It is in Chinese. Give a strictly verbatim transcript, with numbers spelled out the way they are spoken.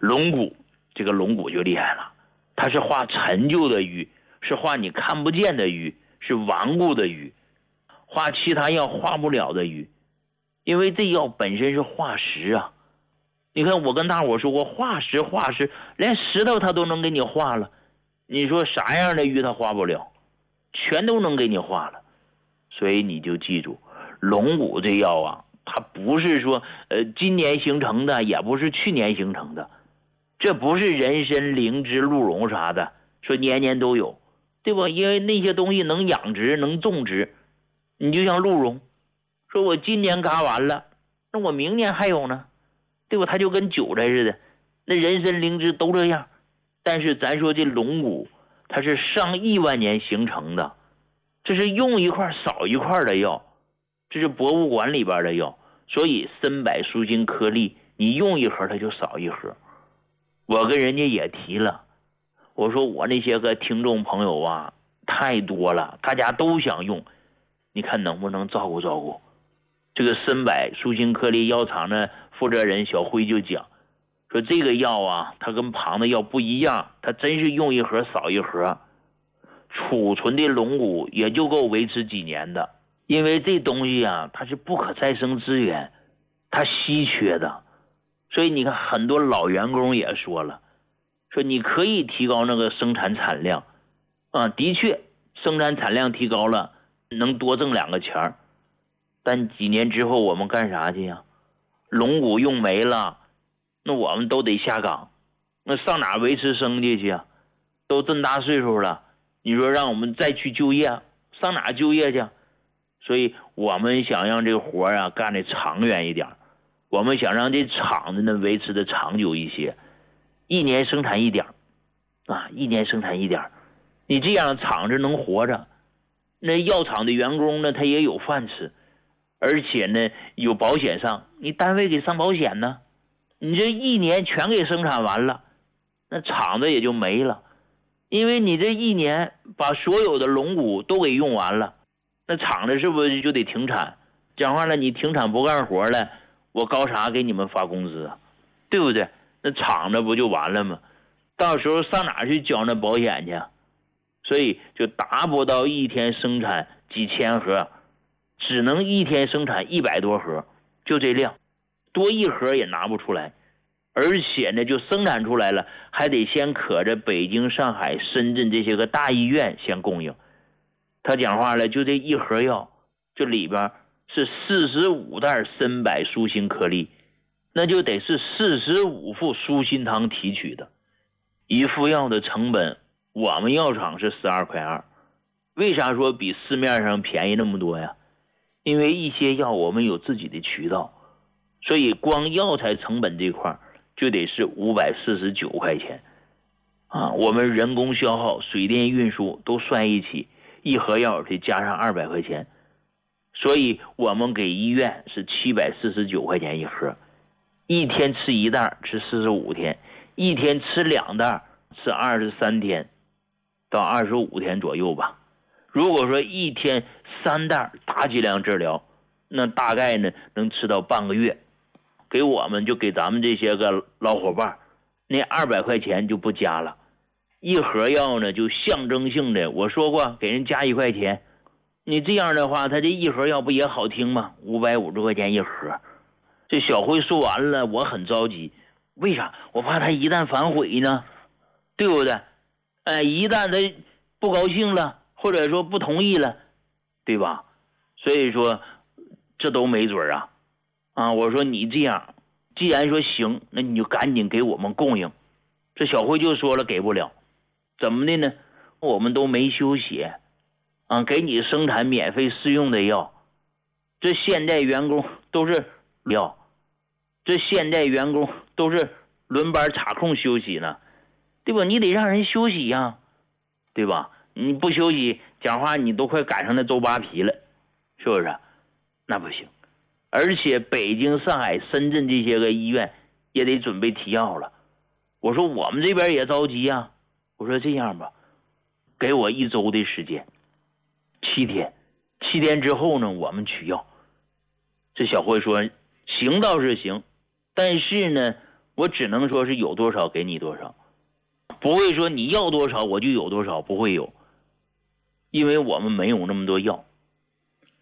龙骨，这个龙骨就厉害了，它是化陈旧的瘀，是化你看不见的瘀，是顽固的瘀，化其他药化不了的瘀。因为这药本身是化石啊，你看我跟大伙说过，化石化石连石头它都能给你化了，你说啥样的瘀它化不了，全都能给你化了。所以你就记住，龙骨这药啊，它不是说呃今年形成的，也不是去年形成的，这不是人参、灵芝、鹿茸啥的说年年都有，对吧？因为那些东西能养殖能种植，你就像鹿茸，说我今年嘎完了，那我明年还有呢，对吧？它就跟韭菜似的，那人参、灵芝都这样。但是咱说这龙骨，它是上亿万年形成的，这是用一块少一块的药，这是博物馆里边的药，所以参柏舒心颗粒你用一盒它就少一盒。我跟人家也提了，我说我那些个听众朋友啊太多了，大家都想用，你看能不能照顾照顾。这个参柏舒心颗粒药厂的负责人小辉就讲说，这个药啊它跟旁的药不一样，它真是用一盒少一盒，储存的龙骨也就够维持几年的。因为这东西啊它是不可再生资源，它稀缺的，所以你看很多老员工也说了，说你可以提高那个生产产量啊，的确生产产量提高了能多挣两个钱儿，但几年之后我们干啥去呀？龙骨用没了，那我们都得下岗，那上哪维持生计去啊？都这么大岁数了，你说让我们再去就业，上哪就业去？所以我们想让这个活啊干得长远一点，我们想让这厂子呢维持的长久一些，一年生产一点啊，一年生产一点，你这样厂子能活着，那药厂的员工呢他也有饭吃，而且呢有保险上，你单位给上保险呢，你这一年全给生产完了，那厂子也就没了，因为你这一年把所有的龙骨都给用完了，那厂子是不是就得停产？讲话了，你停产不干活了，我搞啥给你们发工资啊？对不对？那厂子不就完了吗？到时候上哪去交那保险去？所以就达不到一天生产几千盒，只能一天生产一百多盒，就这量，多一盒也拿不出来。而且呢，就生产出来了，还得先可着北京、上海、深圳这些个大医院先供应。他讲话了，就这一盒药，这里边是四十五袋参柏舒心颗粒，那就得是四十五副舒心汤提取的。一副药的成本，我们药厂是十二块二，为啥说比市面上便宜那么多呀？因为一些药我们有自己的渠道，所以光药材成本这块就得是五百四十九块钱啊，我们人工消耗、水电运输都算一起，一盒药得加上二百块钱，所以我们给医院是七百四十九块钱一盒，一天吃一袋吃四十五天，一天吃两袋吃二十三天到二十五天左右吧。如果说一天三袋大剂量治疗，那大概呢能吃到半个月。给我们就给咱们这些个老伙伴，那二百块钱就不加了。一盒药呢就象征性的，我说过给人加一块钱，你这样的话他这一盒药不也好听吗？五百五十块钱一盒。这小辉说完了，我很着急，为啥？我怕他一旦反悔呢，对不对？哎，一旦他不高兴了，或者说不同意了，对吧？所以说这都没准啊。啊，我说你这样，既然说行，那你就赶紧给我们供应。这小辉就说了给不了，怎么的呢？我们都没休息啊，给你生产免费试用的药，这现在员工都是药，这现在员工都是轮班插空休息呢，对吧？你得让人休息呀，对吧？你不休息，讲话你都快赶上那周扒皮了，是不是？那不行。而且北京、上海、深圳这些个医院也得准备提药了。我说我们这边也着急呀。我说这样吧，给我一周的时间，七天，七天之后呢，我们取药。这小辉说行倒是行，但是呢， 我只能说是有多少给你多少，不会说你要多少我就有多少，不会有，因为我们没有那么多药。